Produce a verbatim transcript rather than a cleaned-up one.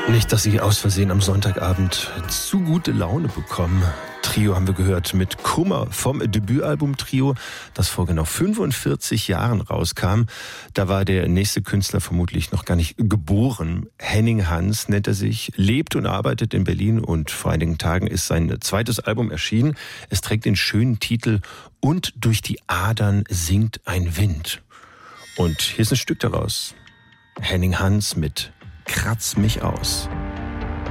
Nicht, dass Sie aus Versehen am Sonntagabend zu gute Laune bekommen. Trio haben wir gehört mit Kummer vom Debütalbum Trio, das vor genau fünfundvierzig Jahren rauskam. Da war der nächste Künstler vermutlich noch gar nicht geboren. Henning Hans nennt er sich, lebt und arbeitet in Berlin und vor einigen Tagen ist sein zweites Album erschienen. Es trägt den schönen Titel "Und durch die Adern singt ein Wind". Und hier ist ein Stück daraus. Henning Hans mit "Kratz mich aus".